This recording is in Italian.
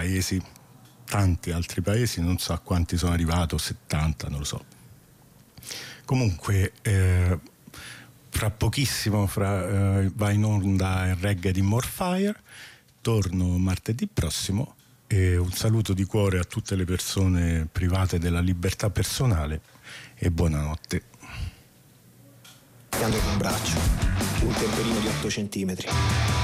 paesi, tanti altri paesi, non so a quanti sono arrivato, 70, non lo so. Comunque fra pochissimo va in onda il reggae di Morfire. Torno martedì prossimo e un saluto di cuore a tutte le persone private della libertà personale e buonanotte. Un braccio, un temperino di 8 centimetri.